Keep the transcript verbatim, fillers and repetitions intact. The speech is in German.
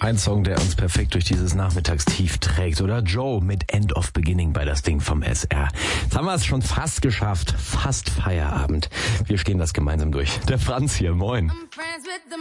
Ein Song, der uns perfekt durch dieses Nachmittagstief trägt, oder? Joe mit End of Beginning bei das Ding vom S R. Jetzt haben wir es schon fast geschafft. Fast Feierabend. Wir stehen das gemeinsam durch. Der Franz hier, moin.